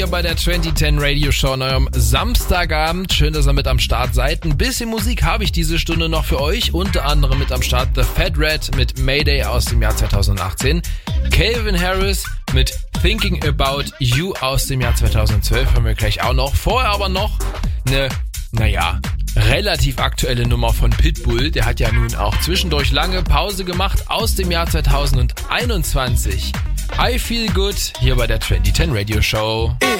Hier bei der 2010 Radio Show an eurem Samstagabend. Schön, dass ihr mit am Start seid. Ein bisschen Musik habe ich diese Stunde noch für euch. Unter anderem mit am Start The Fat Rat mit Mayday aus dem Jahr 2018. Calvin Harris mit Thinking About You aus dem Jahr 2012 haben wir gleich auch noch. Vorher aber noch eine, relativ aktuelle Nummer von Pitbull. Der hat ja nun auch zwischendurch lange Pause gemacht aus dem Jahr 2021. I Feel Good hier bei der 2010 Radio Show.